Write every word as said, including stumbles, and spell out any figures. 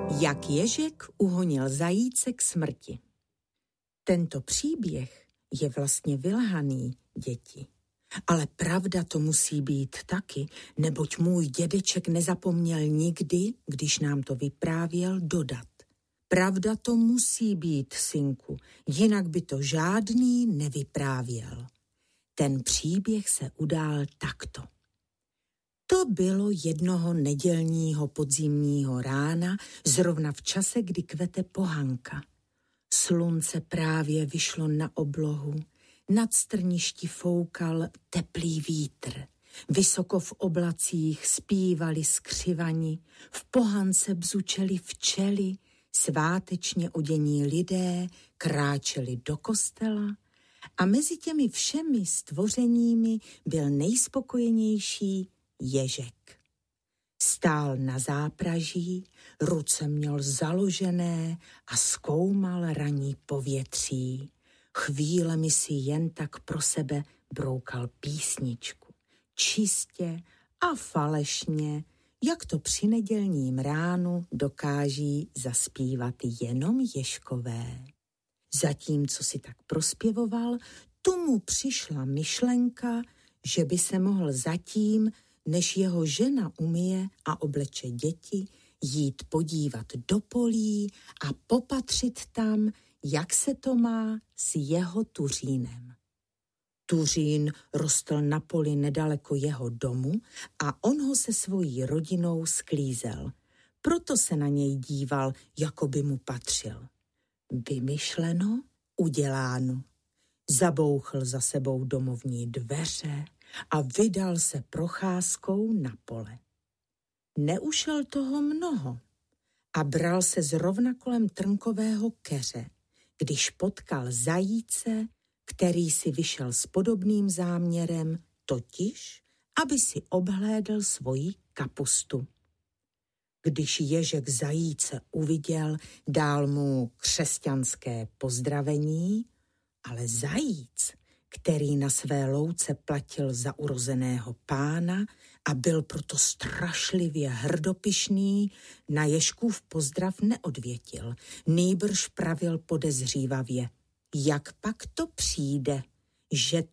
Jak ježek uhonil zajíce k smrti. Tento příběh je vlastně vylhaný, děti. Ale pravda to musí být taky, neboť můj dědeček nezapomněl nikdy, když nám to vyprávěl, dodat. Pravda to musí být, synku, jinak by to žádný nevyprávěl. Ten příběh se udál takto. To bylo jednoho nedělního podzimního rána, zrovna v čase, kdy kvete pohanka. Slunce právě vyšlo na oblohu, nad strništi foukal teplý vítr. Vysoko v oblacích zpívali skřivani, v pohance bzučeli včely, svátečně odění lidé kráčeli do kostela a mezi těmi všemi stvořeními byl nejspokojenější ježek. Stál na zápraží, ruce měl založené a zkoumal ranní povětří. Chvílemi si jen tak pro sebe broukal písničku. Čistě a falešně, jak to při nedělním ránu dokáží zaspívat jenom ježkové. Zatímco si tak prospěvoval, tomu přišla myšlenka, že by se mohl zatím, než jeho žena umyje a obleče děti, jít podívat do polí a popatřit tam, jak se to má s jeho tuřínem. Tuřín rostl na poli nedaleko jeho domu a on ho se svojí rodinou sklízel. Proto se na něj díval, jako by mu patřil. Vymyšleno, uděláno. Zabouchl za sebou domovní dveře a vydal se procházkou na pole. Neušel toho mnoho a bral se zrovna kolem trnkového keře, když potkal zajíce, který si vyšel s podobným záměrem, totiž, aby si obhlédl svoji kapustu. Když ježek zajíce uviděl, dal mu křesťanské pozdravení, ale zajíc, který na své louce platil za urozeného pána a byl proto strašlivě hrdopyšný, na ježkův pozdrav neodvětil, nýbrž pravil podezřívavě. Jak pak to přijde, že